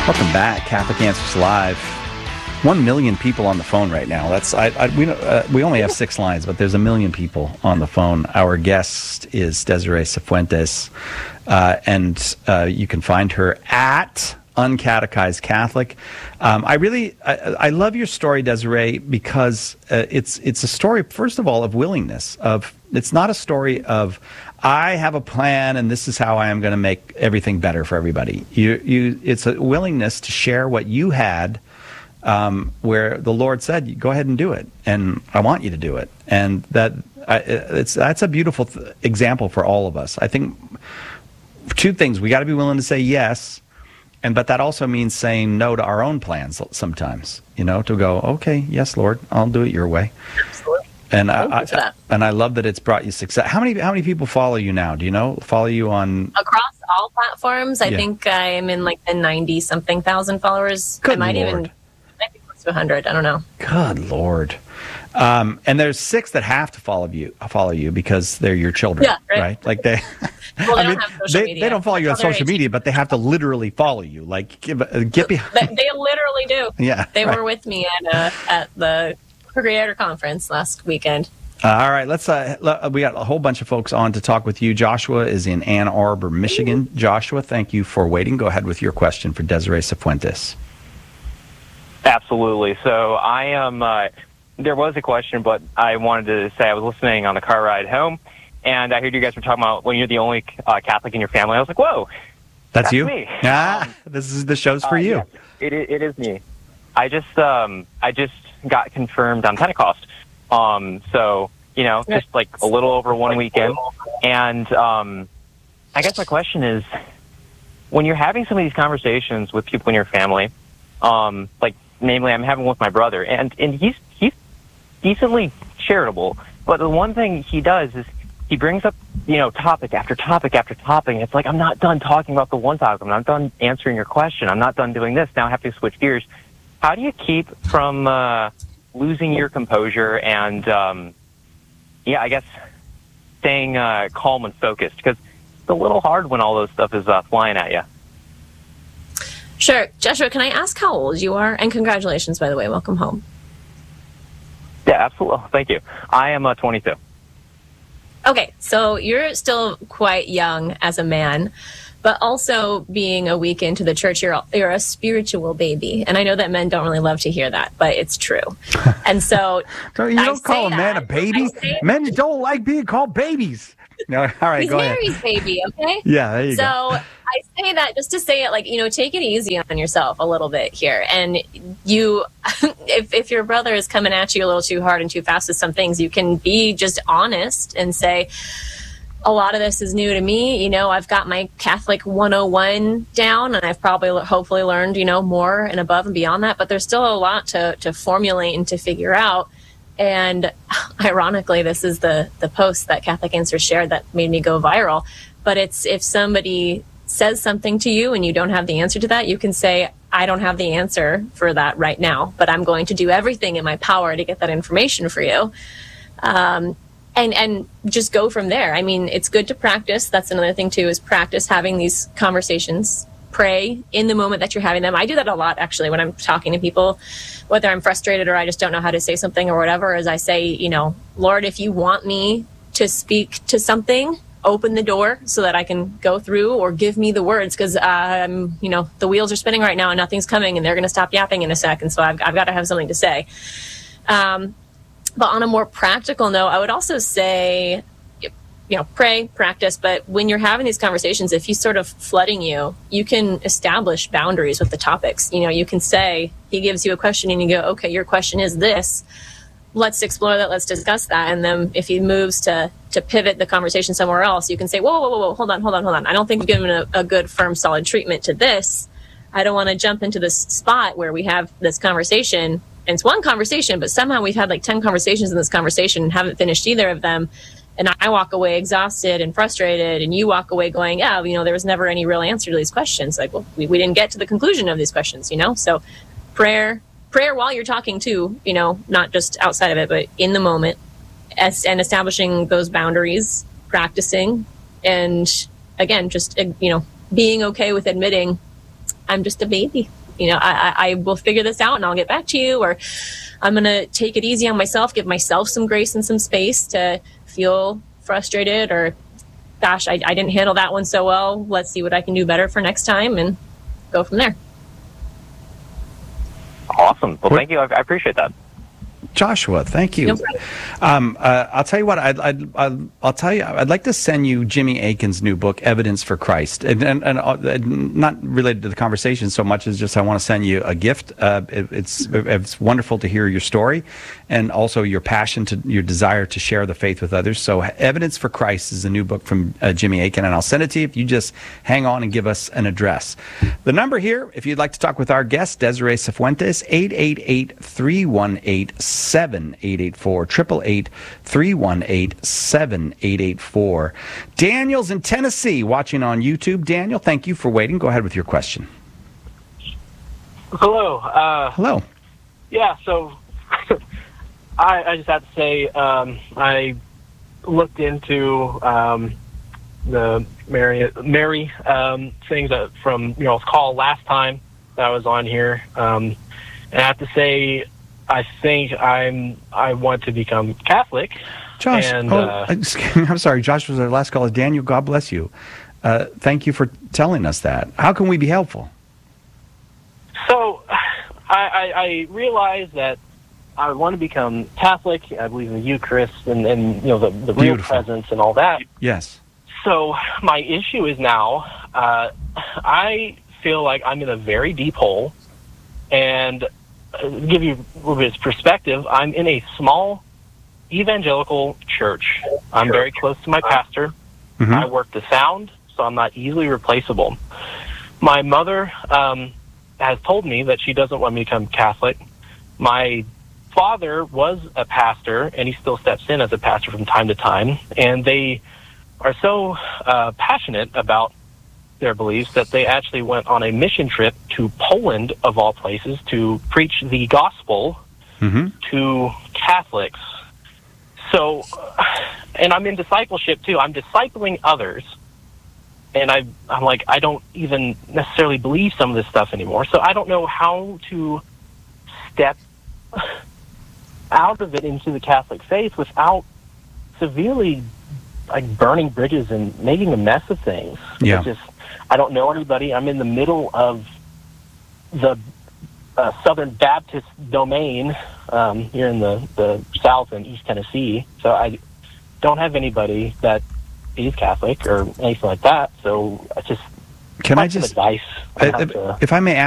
Welcome back, Catholic Answers Live. 1 million people on the phone right now. We only have 6 lines, but there's 1 million people on the phone. Our guest is Desiree Cifuentes, and you can find her at Uncatechized Catholic. I love your story, Desiree, because it's a story, first of all, of willingness. It's not a story of I have a plan and this is how I am going to make everything better for everybody. It's a willingness to share what you had, where the Lord said, "Go ahead and do it," and I want you to do it, and that's a beautiful example for all of us. I think 2 things: we got to be willing to say yes. But that also means saying no to our own plans sometimes, to go, okay, yes, Lord, I'll do it your way. Absolutely. And I love that it's brought you success. How many people follow you now? Do you know? Follow you on across all platforms? I think I'm in like the 90-something thousand followers. Good might Lord. be close to 100. I don't know. Good Lord. And there's 6 that have to follow you because they're your children, yeah, right? Like they. Well, they don't follow you on social media, but they have to literally follow you. Like, get behind. They literally do. Yeah, they were with me at the Creator Conference last weekend. All right, we got a whole bunch of folks on to talk with you. Joshua is in Ann Arbor, Michigan. Joshua, thank you for waiting. Go ahead with your question for Desiree Cifuentes. Absolutely. So I am. There was a question, but I wanted to say I was listening on the car ride home. And I heard you guys were talking about when you're the only Catholic in your family. I was like, whoa. That's you? Me. This is the show's for you. Yes, it is me. I just got confirmed on Pentecost. So, just like a little over 1 weekend. And I guess my question is, when you're having some of these conversations with people in your family, like namely I'm having with my brother, and he's decently charitable, but the one thing he does is he brings up, topic after topic after topic. And it's like, I'm not done talking about the one topic. I'm not done answering your question. I'm not done doing this. Now I have to switch gears. How do you keep from losing your composure and, I guess, staying calm and focused? Because it's a little hard when all those stuff is flying at you. Sure. Joshua, can I ask how old you are? And congratulations, by the way. Welcome home. Yeah, absolutely. Thank you. I am 22. Okay, so you're still quite young as a man, but also being a week into the church, you're a spiritual baby. And I know that men don't really love to hear that, but it's true. And so you don't call a man a baby. Men don't like being called babies. No, all right, he's go ahead. Mary's baby, okay? Yeah, there you go. So I say that just to say it, like, take it easy on yourself a little bit here. And you, if your brother is coming at you a little too hard and too fast with some things, you can be just honest and say, a lot of this is new to me. I've got my Catholic 101 down, and I've probably hopefully learned, more and above and beyond that. But there's still a lot to formulate and to figure out. And ironically, this is the post that Catholic Answers shared that made me go viral. But it's, if somebody says something to you and you don't have the answer to that, you can say, I don't have the answer for that right now, but I'm going to do everything in my power to get that information for you. And just go from there. I mean, it's good to practice. That's another thing too, is practice having these conversations. Pray in the moment that you're having them. I do that a lot, actually, when I'm talking to people, whether I'm frustrated or I just don't know how to say something or whatever, is I say, Lord, if you want me to speak to something, open the door so that I can go through, or give me the words, because the wheels are spinning right now and nothing's coming, and they're going to stop yapping in a second. So I've got to have something to say. But on a more practical note, I would also say, pray, practice. But when you're having these conversations, if he's sort of flooding you, you can establish boundaries with the topics. You can say, he gives you a question and you go, okay, your question is this. Let's explore that. Let's discuss that. And then if he moves to pivot the conversation somewhere else, you can say, whoa, hold on. I don't think you've given a good, firm, solid treatment to this. I don't want to jump into this spot where we have this conversation. And it's one conversation, but somehow we've had like 10 conversations in this conversation and haven't finished either of them. And I walk away exhausted and frustrated, and you walk away going, there was never any real answer to these questions. Like, well, we didn't get to the conclusion of these questions, So prayer while you're talking too, not just outside of it, but in the moment, and establishing those boundaries, practicing, and again, just, being okay with admitting I'm just a baby. I will figure this out and I'll get back to you, or I'm going to take it easy on myself, give myself some grace and some space to feel frustrated, or gosh, I didn't handle that one so well. Let's see what I can do better for next time and go from there. Awesome. Well, thank you. I appreciate that. Joshua, thank you. No problem. I'll tell you what. I'll tell you. I'd like to send you Jimmy Akin's new book, Evidence for Christ, and not related to the conversation so much as just I want to send you a gift. It's wonderful to hear your story, and also your passion your desire to share the faith with others. So, Evidence for Christ is a new book from Jimmy Akin, and I'll send it to you if you just hang on and give us an address. The number here, if you'd like to talk with our guest, Desiree Cifuentes, 888-318-7884, 888-318-7884. Daniel's in Tennessee watching on YouTube. Daniel, thank you for waiting. Go ahead with your question. Hello. Hello. Yeah, so I just have to say I looked into the Mary things from y'all's call last time that I was on here. And I have to say, I think I want to become Catholic. Josh, and, I'm sorry. Josh was our last caller. Daniel, God bless you. Thank you for telling us that. How can we be helpful? So I realized that I want to become Catholic. I believe in the Eucharist and the real presence and all that. Yes. So my issue is now I feel like I'm in a very deep hole, and give you a little bit of perspective, I'm in a small evangelical church. I'm very close to my pastor. Mm-hmm. I work the sound, so I'm not easily replaceable. My mother has told me that she doesn't want me to become Catholic. My father was a pastor, and he still steps in as a pastor from time to time, and they are so passionate about their beliefs that they actually went on a mission trip to Poland, of all places, to preach the gospel to Catholics. So, and I'm in discipleship too. I'm discipling others, and I'm like, I don't even necessarily believe some of this stuff anymore. So I don't know how to step out of it into the Catholic faith without severely burning bridges and making a mess of things. Yeah. I don't know anybody. I'm in the middle of the Southern Baptist domain here in the South and East Tennessee. So I don't have anybody that is Catholic or anything like that. So I just Can I just advice? if I may ask